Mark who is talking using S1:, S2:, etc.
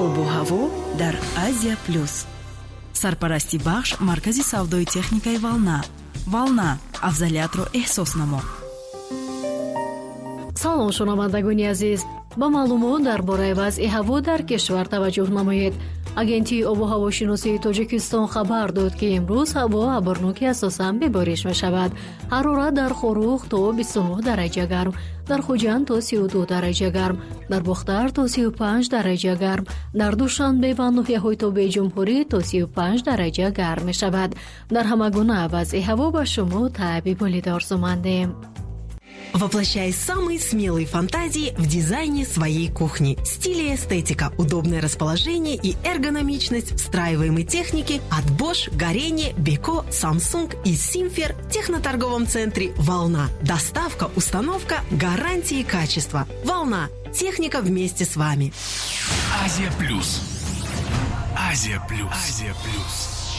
S1: обу ҳаво дар Азия Плюс. Сарпарасти бахш маркази савдои техникаи Волна. Волна, афзалиятро эҳсос намо.
S2: салом шунавандагони азиз, ба маълумот дар бораи вазъи ҳаво дар кишвар таваҷҷӯҳ намоед. агентии обу ҳавошиносии Тоҷикистон хабар дод ки имрӯз ҳаво абрнуки асосан бебориш мешавад. ҳарорат дар Хорух то 29 дараҷа гарм, дар Хуҷанд то 32 дараҷа гарм, дар Бухтар то 35 дараҷа гарм, дар Душанбе ва ноҳияҳои Тобии Ҷумҳурӣ то 35 дараҷа гарм мешавад. дар ҳама гуна вазъи ҳаво ба шумо Табиб Олида орзумандем.
S3: Воплощай самые смелые фантазии в дизайне своей кухни. Стиль и эстетика, удобное расположение и эргономичность встраиваемой техники от Bosch, Горение, Beko, Samsung и Simfer в техноторговом центре «Волна». Доставка, установка, гарантии и качества. «Волна». Техника вместе с вами.
S4: Азия Плюс. Азия Плюс. Азия Плюс.